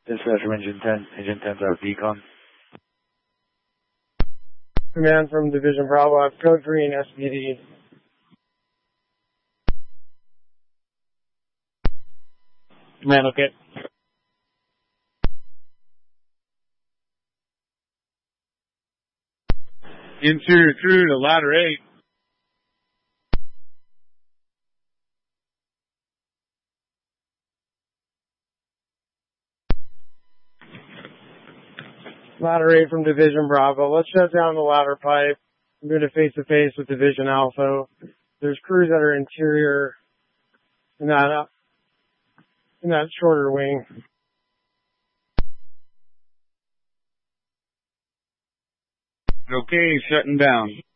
Dispatch from Engine 10. Engine 10's out of Decon. Command from Division Bravo. I have code green SPD. Command, okay. Interior crew to ladder 8. Ladder 8 from Division Bravo. Let's shut down the ladder pipe. I'm going to face-to-face with Division Alpha. There's crews that are interior in that shorter wing. Okay, shutting down.